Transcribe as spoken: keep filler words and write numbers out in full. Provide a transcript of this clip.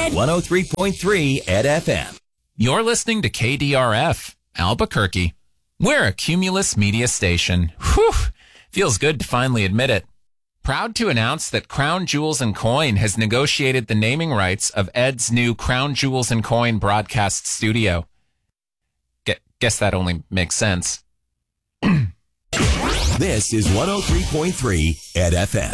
Ed. one oh three point three Ed F M. You're listening to K D R F, Albuquerque. We're a Cumulus media station. Whew! Feels good to finally admit it. Proud to announce that Crown Jewels and Coin has negotiated the naming rights of Ed's new Crown Jewels and Coin broadcast studio. Gu- guess that only makes sense. This is one oh three point three Ed F M.